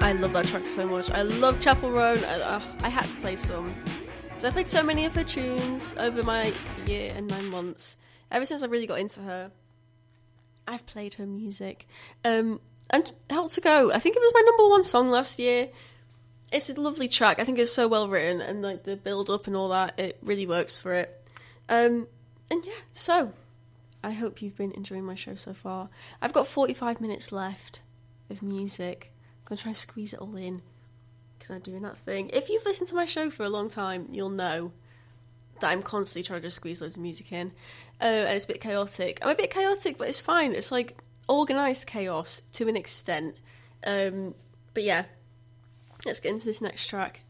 I love that track so much. I love Chapel Roan. I had to play some. So I played so many of her tunes over my year and 9 months. Ever since I really got into her, I've played her music. And Help to Go, I think it was my number 1 song last year. It's a lovely track. I think it's so well written, and like the build up and all that, it really works for it. And yeah, so I hope you've been enjoying my show so far. I've got 45 minutes left of music. I'm going to try and squeeze it all in, because I'm doing that thing. If you've listened to my show for a long time, you'll know that I'm constantly trying to squeeze loads of music in. And it's a bit chaotic. I'm a bit chaotic, but it's fine. It's like organised chaos to an extent. But yeah, let's get into this next track.